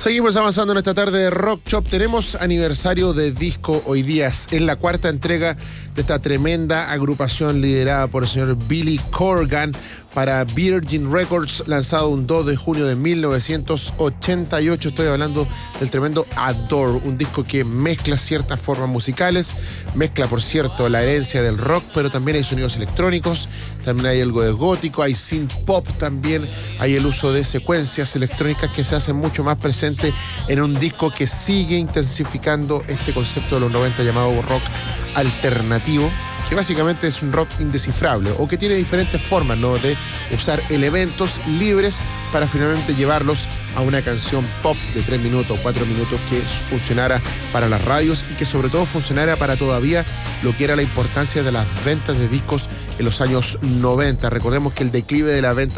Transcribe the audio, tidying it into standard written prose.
Seguimos avanzando en esta tarde de Rock Shop. Tenemos aniversario de disco hoy día. Es la cuarta entrega de esta tremenda agrupación liderada por el señor Billy Corgan para Virgin Records, lanzado un 2 de junio de 1988. Estoy hablando del tremendo Adore, un disco que mezcla ciertas formas musicales, mezcla, por cierto, la herencia del rock, pero también hay sonidos electrónicos, también hay algo de gótico, hay synth pop también, hay el uso de secuencias electrónicas que se hacen mucho más presente en un disco que sigue intensificando este concepto de los 90 llamado rock alternativo, que básicamente es un rock indescifrable o que tiene diferentes formas, ¿no?, de usar elementos libres para finalmente llevarlos a una canción pop de 3 minutos, 4 minutos que funcionara para las radios y que sobre todo funcionara para todavía lo que era la importancia de las ventas de discos en los años 90. Recordemos que el declive de la venta